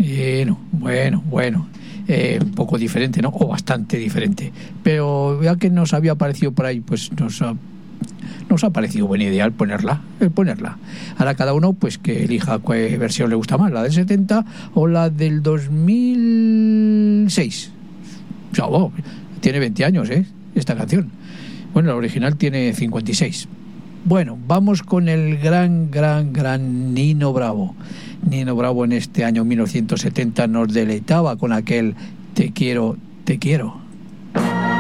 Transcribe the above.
Bueno. Un poco diferente, ¿no? O bastante diferente. Pero ya que nos había aparecido por ahí, pues nos ha parecido buena idea el ponerla. Ahora cada uno pues que elija qué versión le gusta más, la del 70 o la del 2006. O sea, tiene 20 años, esta canción. Bueno, la original tiene 56. Bueno, vamos con el gran Nino Bravo. Nino Bravo en este año 1970 nos deleitaba con aquel Te quiero, te quiero.